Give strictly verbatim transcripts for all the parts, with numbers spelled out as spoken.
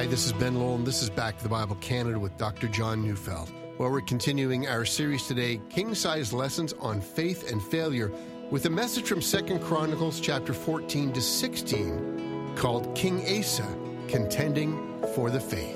Hi, this is Ben Lowell, and this is Back to the Bible Canada with Doctor John Neufeld. Well, we're continuing our series today, King-Size Lessons on Faith and Failure, with a message from Second Chronicles chapter fourteen to sixteen, called King Asa, Contending for the Faith.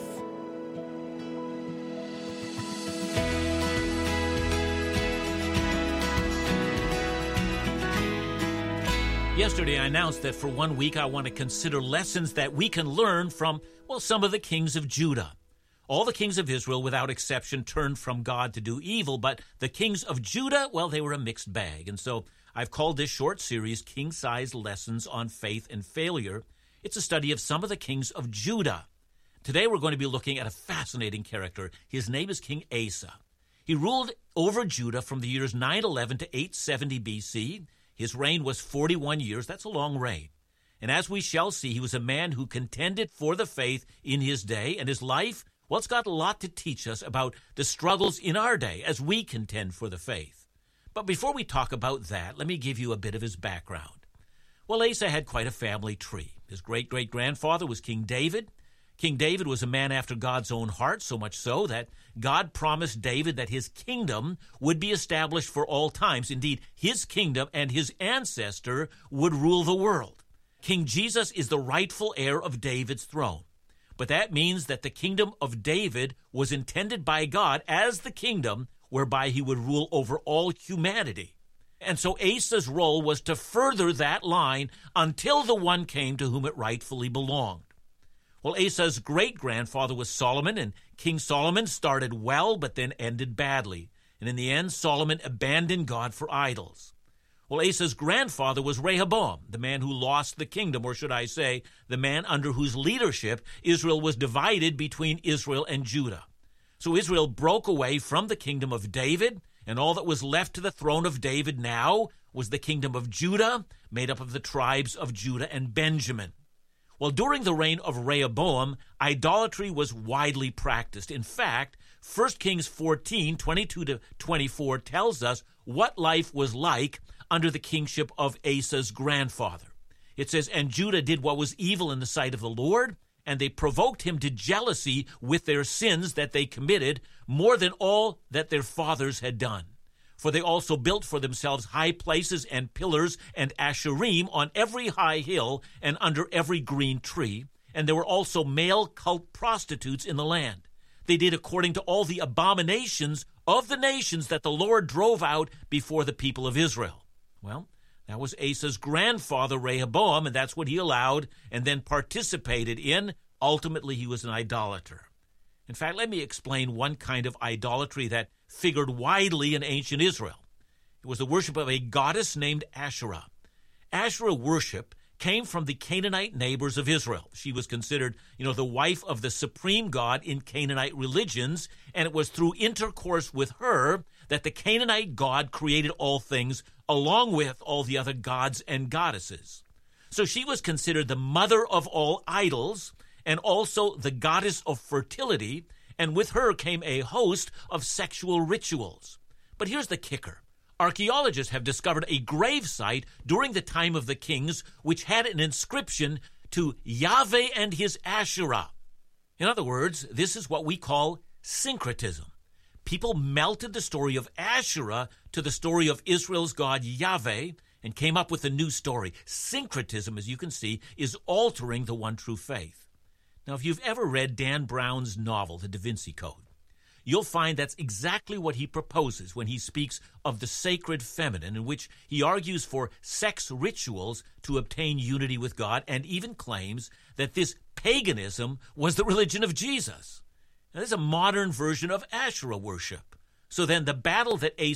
Yesterday, I announced that for one week I want to consider lessons that we can learn from, well, some of the kings of Judah. All the kings of Israel, without exception, turned from God to do evil, but the kings of Judah, well, they were a mixed bag. And so I've called this short series King-Size Lessons on Faith and Failure. It's a study of some of the kings of Judah. Today we're going to be looking at a fascinating character. His name is King Asa. He ruled over Judah from the years nine eleven to eight seventy B C. His reign was forty-one years. That's a long reign. And as we shall see, he was a man who contended for the faith in his day, and his life, well, it's got a lot to teach us about the struggles in our day as we contend for the faith. But before we talk about that, let me give you a bit of his background. Well, Asa had quite a family tree. His great-great-grandfather was King David. King David was a man after God's own heart, so much so that God promised David that his kingdom would be established for all times. Indeed, his kingdom and his ancestor would rule the world. King Jesus is the rightful heir of David's throne. But that means that the kingdom of David was intended by God as the kingdom whereby he would rule over all humanity. And so Asa's role was to further that line until the one came to whom it rightfully belonged. Well, Asa's great-grandfather was Solomon, and King Solomon started well but then ended badly. And in the end, Solomon abandoned God for idols. Well, Asa's grandfather was Rehoboam, the man who lost the kingdom, or should I say, the man under whose leadership Israel was divided between Israel and Judah. So Israel broke away from the kingdom of David, and all that was left to the throne of David now was the kingdom of Judah, made up of the tribes of Judah and Benjamin. Well, during the reign of Rehoboam, idolatry was widely practiced. In fact, First Kings fourteen, twenty-two to twenty-four tells us what life was like under the kingship of Asa's grandfather. It says, "And Judah did what was evil in the sight of the Lord, and they provoked him to jealousy with their sins that they committed, more than all that their fathers had done. For they also built for themselves high places and pillars and asherim on every high hill and under every green tree. And there were also male cult prostitutes in the land. They did according to all the abominations of the nations that the Lord drove out before the people of Israel." Well, that was Asa's grandfather, Rehoboam, and that's what he allowed and then participated in. Ultimately, he was an idolater. In fact, let me explain one kind of idolatry that figured widely in ancient Israel. It was the worship of a goddess named Asherah. Asherah worship came from the Canaanite neighbors of Israel. She was considered, you know, the wife of the supreme god in Canaanite religions, and it was through intercourse with her that the Canaanite god created all things, along with all the other gods and goddesses. So she was considered the mother of all idols, and also the goddess of fertility, and with her came a host of sexual rituals. But here's the kicker. Archaeologists have discovered a grave site during the time of the kings which had an inscription to Yahweh and his Asherah. In other words, this is what we call syncretism. People melted the story of Asherah to the story of Israel's God Yahweh and came up with a new story. Syncretism, as you can see, is altering the one true faith. Now, if you've ever read Dan Brown's novel, The Da Vinci Code, you'll find that's exactly what he proposes when he speaks of the sacred feminine, in which he argues for sex rituals to obtain unity with God and even claims that this paganism was the religion of Jesus. Now, this is a modern version of Asherah worship. So then the battle that